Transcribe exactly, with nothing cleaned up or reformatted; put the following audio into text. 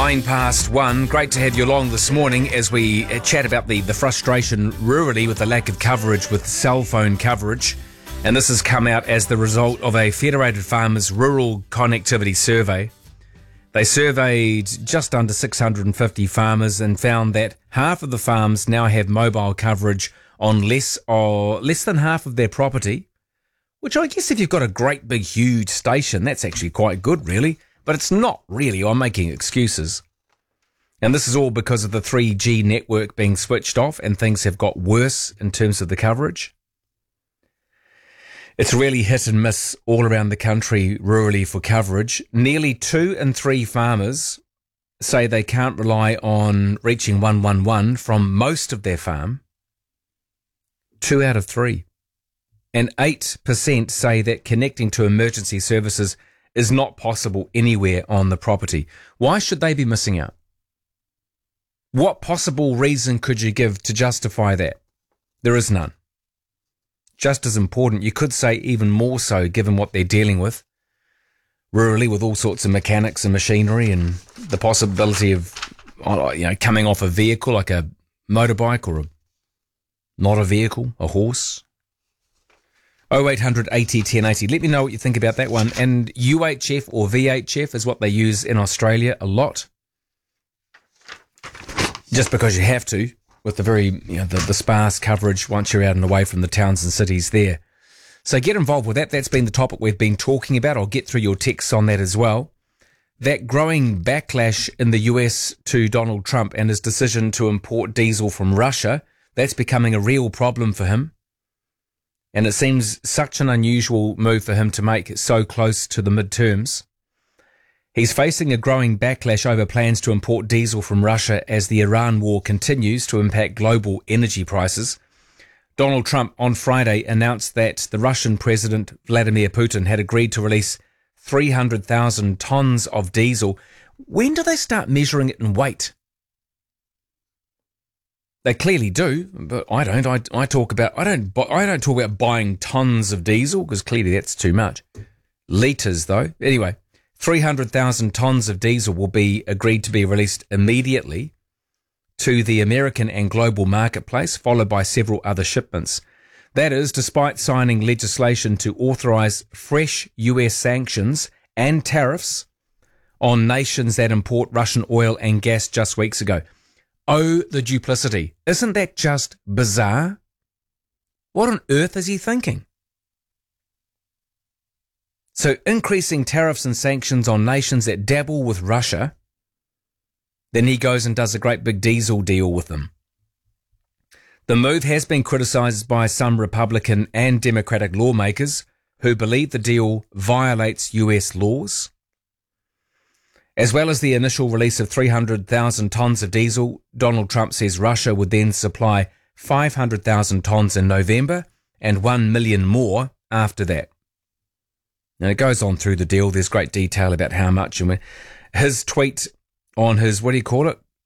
Nine past one. Great to have you along this morning as we chat about the, the frustration rurally with the lack of coverage with cell phone coverage. And this has come out as the result of a Federated Farmers Rural Connectivity Survey. They surveyed just under six hundred fifty farmers and found that half of the farms now have mobile coverage on less or less than half of their property, which I guess if you've got a great big huge station, that's actually quite good really. But it's not really. I'm making excuses. And this is all because of the three G network being switched off and things have got worse in terms of the coverage. It's really hit and miss all around the country rurally for coverage. Nearly two in three farmers say they can't rely on reaching one one one from most of their farm. Two out of three. And eight percent say that connecting to emergency services is not possible anywhere on the property. Why should they be missing out? What possible reason could you give to justify that? There is none. Just as important, you could say even more so given what they're dealing with, rurally with all sorts of mechanics and machinery and the possibility of, you know, coming off a vehicle like a motorbike or a, not a vehicle, a horse. oh eight hundred eighty ten eighty. Let me know what you think about that one. And U H F or V H F is what they use in Australia a lot. Just because you have to, with the very, you know, the, the sparse coverage once you're out and away from the towns and cities there. So get involved with that. That's been the topic we've been talking about. I'll get through your texts on that as well. That growing backlash in the U S to Donald Trump and his decision to import diesel from Russia, that's becoming a real problem for him. And it seems such an unusual move for him to make so close to the midterms. He's facing a growing backlash over plans to import diesel from Russia as the Iran war continues to impact global energy prices. Donald Trump on Friday announced that the Russian President Vladimir Putin had agreed to release three hundred thousand tons of diesel. When do they start measuring it in weight? They clearly do, but I don't. I, I talk about I don't I don't talk about buying tons of diesel because clearly that's too much. Litres though. Anyway, three hundred thousand tons of diesel will be agreed to be released immediately to the American and global marketplace, followed by several other shipments. That is, despite signing legislation to authorise fresh U S sanctions and tariffs on nations that import Russian oil and gas just weeks ago. Oh, the duplicity. Isn't that just bizarre? What on earth is he thinking? So increasing tariffs and sanctions on nations that dabble with Russia, then he goes and does a great big diesel deal with them. The move has been criticised by some Republican and Democratic lawmakers who believe the deal violates U S laws. As well as the initial release of three hundred thousand tonnes of diesel, Donald Trump says Russia would then supply five hundred thousand tonnes in November and one million more after that. Now it goes on through the deal. There's great detail about how much. And his tweet on his, what do you call it,